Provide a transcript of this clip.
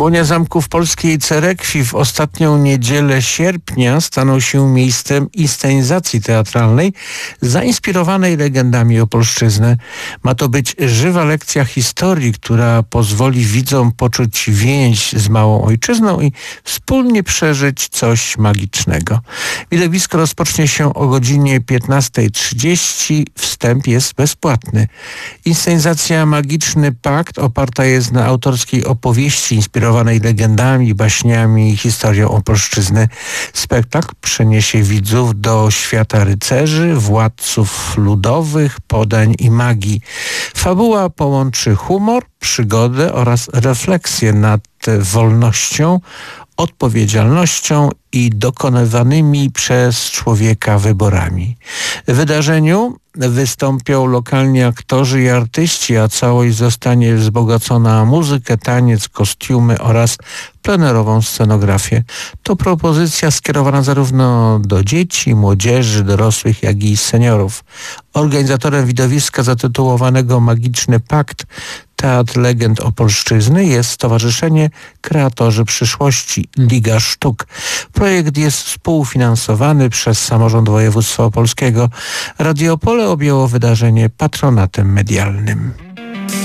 Błonia Zamków Polskiej Cerekwi w ostatnią niedzielę sierpnia staną się miejscem inscenizacji teatralnej zainspirowanej legendami Opolszczyzny. Ma to być żywa lekcja historii, która pozwoli widzom poczuć więź z małą ojczyzną i wspólnie przeżyć coś magicznego. Widowisko rozpocznie się o godzinie 15:30. Wstęp jest bezpłatny. Inscenizacja Magiczny Pakt oparta jest na autorskiej opowieści inspirowanej legendami, baśniami i historią Opolszczyzny. Spektakl przeniesie widzów do świata rycerzy, władców ludowych, podań i magii. Fabuła połączy humor, przygodę oraz refleksję nad wolnością, odpowiedzialnością i dokonywanymi przez człowieka wyborami. W wydarzeniu wystąpią lokalni aktorzy i artyści, a całość zostanie wzbogacona o muzykę, taniec, kostiumy oraz plenerową scenografię. To propozycja skierowana zarówno do dzieci, młodzieży, dorosłych, jak i seniorów. Organizatorem widowiska zatytułowanego Magiczny Pakt Teatr Legend Opolszczyzny jest Stowarzyszenie Kreatorzy Przyszłości Liga Sztuk. Projekt jest współfinansowany przez Samorząd Województwa Opolskiego. Radio Opole objęło wydarzenie patronatem medialnym.